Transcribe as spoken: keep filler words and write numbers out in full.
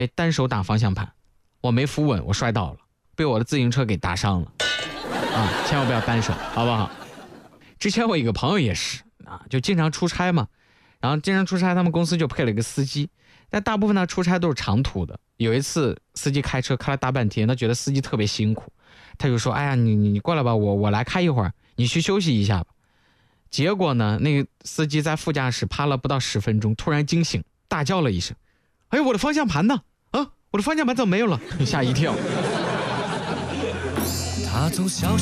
单手打方向盘，我没扶稳，我摔倒了，被我的自行车给打伤了啊！千万不要单手，好不好？之前我一个朋友也是啊，就经常出差嘛，然后经常出差，他们公司就配了一个司机，但大部分呢出差都是长途的。有一次司机开车开了大半天，他觉得司机特别辛苦，他就说：“哎呀，你你你过来吧，我我来开一会儿，你去休息一下吧。”结果呢，那个司机在副驾驶趴了不到十分钟，突然惊醒，大叫了一声：“哎呦，我的方向盘呢？啊，我的方向盘怎么没有了？”吓一跳。他从小